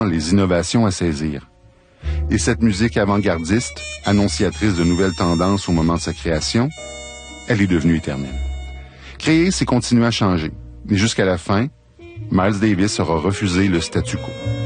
les innovations à saisir. Et cette musique avant-gardiste, annonciatrice de nouvelles tendances au moment de sa création, elle est devenue éternelle. Créer, c'est continuer à changer. Mais jusqu'à la fin, Miles Davis aura refusé le statu quo.